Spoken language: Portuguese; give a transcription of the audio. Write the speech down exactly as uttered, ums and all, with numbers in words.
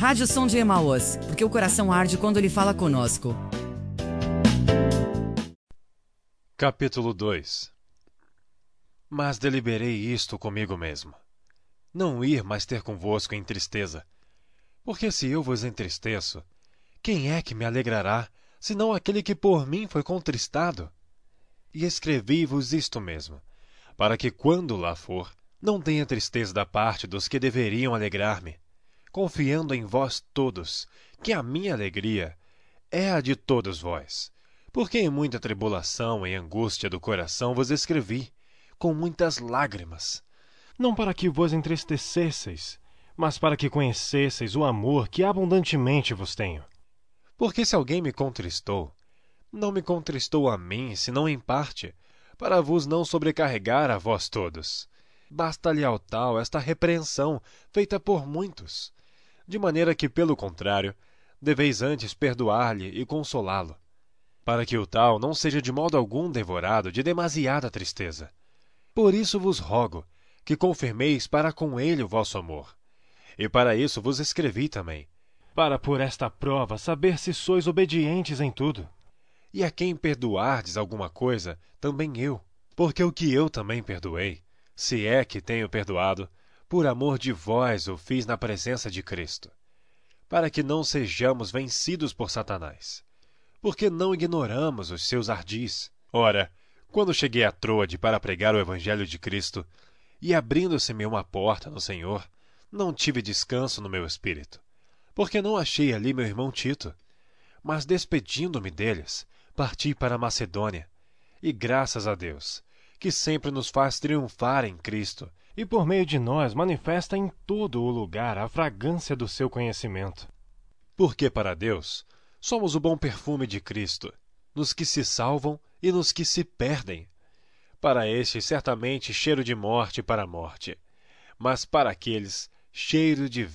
Rádio Som de Emaús, porque o coração arde quando ele fala conosco. Capítulo dois. Mas deliberei isto comigo mesmo, não ir mais ter convosco em tristeza. Porque se eu vos entristeço, quem é que me alegrará, senão aquele que por mim foi contristado? E escrevi-vos isto mesmo, para que, quando lá for, não tenha tristeza da parte dos que deveriam alegrar-me, confiando em vós todos, que a minha alegria é a de todos vós. Porque em muita tribulação e angústia do coração vos escrevi, com muitas lágrimas, não para que vos entristecesseis, mas para que conhecesseis o amor que abundantemente vos tenho. Porque se alguém me contristou, não me contristou a mim, senão em parte, para vos não sobrecarregar a vós todos. Basta-lhe ao tal esta repreensão, feita por muitos, de maneira que, pelo contrário, deveis antes perdoar-lhe e consolá-lo, para que o tal não seja de modo algum devorado de demasiada tristeza. Por isso vos rogo que confirmeis para com ele o vosso amor. E para isso vos escrevi também, para por esta prova saber se sois obedientes em tudo. E a quem perdoardes alguma coisa, também eu, porque o que eu também perdoei, se é que tenho perdoado, por amor de vós o fiz na presença de Cristo, para que não sejamos vencidos por Satanás, porque não ignoramos os seus ardis. Ora, quando cheguei a Troade para pregar o Evangelho de Cristo, e abrindo-se-me uma porta no Senhor, não tive descanso no meu espírito, porque não achei ali meu irmão Tito. Mas despedindo-me deles, parti para a Macedônia, e graças a Deus, que sempre nos faz triunfar em Cristo, e por meio de nós manifesta em todo o lugar a fragrância do seu conhecimento. Porque para Deus somos o bom perfume de Cristo, nos que se salvam e nos que se perdem. Para estes, certamente, cheiro de morte para a morte, mas para aqueles, cheiro de